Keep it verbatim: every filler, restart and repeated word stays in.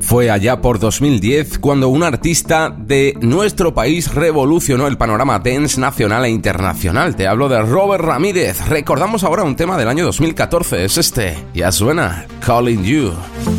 Fue allá por dos mil diez cuando un artista de nuestro país revolucionó el panorama dance nacional e internacional. Te hablo de Robert Ramírez. Recordamos ahora un tema del año dos mil catorce, es este. Ya suena, Calling You.